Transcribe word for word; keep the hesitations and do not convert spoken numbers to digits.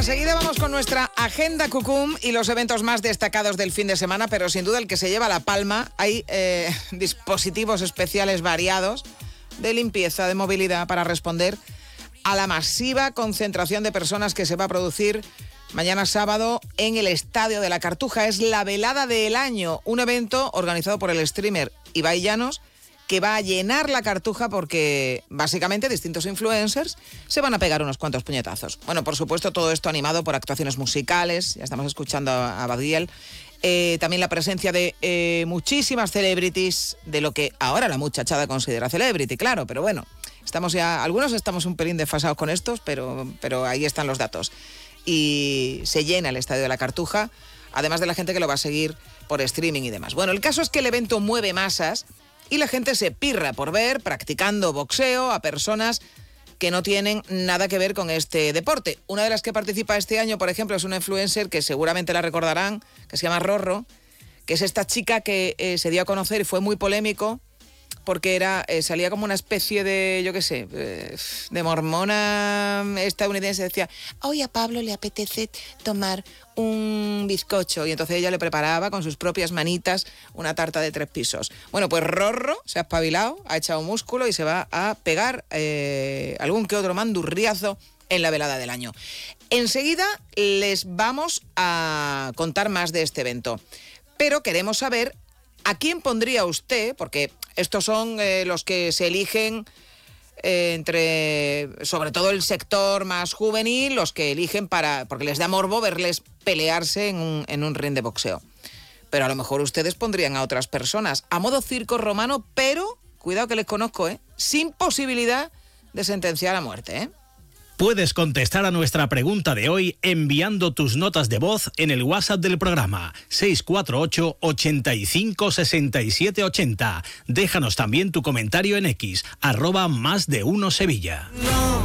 Enseguida vamos con nuestra agenda Cucum y los eventos más destacados del fin de semana, pero sin duda el que se lleva la palma. Hay eh, dispositivos especiales variados de limpieza, de movilidad, para responder a la masiva concentración de personas que se va a producir mañana sábado en el Estadio de la Cartuja. Es la velada del año, un evento organizado por el streamer Ibai Llanos, que va a llenar la Cartuja porque básicamente distintos influencers se van a pegar unos cuantos puñetazos. Bueno, por supuesto, todo esto animado por actuaciones musicales, ya estamos escuchando a Badiel, eh, también la presencia de eh, muchísimas celebrities, de lo que ahora la muchachada considera celebrity, claro, pero bueno, estamos ya, algunos estamos un pelín desfasados con estos, pero, pero ahí están los datos. Y se llena el Estadio de la Cartuja, además de la gente que lo va a seguir por streaming y demás. Bueno, el caso es que el evento mueve masas y la gente se pirra por ver, practicando boxeo, a personas que no tienen nada que ver con este deporte. Una de las que participa este año, por ejemplo, es una influencer que seguramente la recordarán, que se llama Rorro, que es esta chica que eh, se dio a conocer y fue muy polémico porque era eh, salía como una especie de, yo qué sé, eh, de mormona estadounidense. Decía, hoy a Pablo le apetece tomar un bizcocho, y entonces ella le preparaba con sus propias manitas una tarta de tres pisos. Bueno, pues Rorro se ha espabilado, ha echado músculo y se va a pegar eh, algún que otro mandurriazo en la velada del año. Enseguida les vamos a contar más de este evento, pero queremos saber a quién pondría usted, porque estos son eh, los que se eligen eh, entre, sobre todo el sector más juvenil, los que eligen para, porque les da morbo verles pelearse en un, en un ring de boxeo. Pero a lo mejor ustedes pondrían a otras personas a modo circo romano, pero, cuidado que les conozco, ¿eh? Sin posibilidad de sentenciar a muerte, ¿eh? Puedes contestar a nuestra pregunta de hoy enviando tus notas de voz en el WhatsApp del programa seis cuatro ocho, ochenta y cinco, sesenta y siete ochenta. Déjanos también tu comentario en X, arroba más de uno Sevilla. No.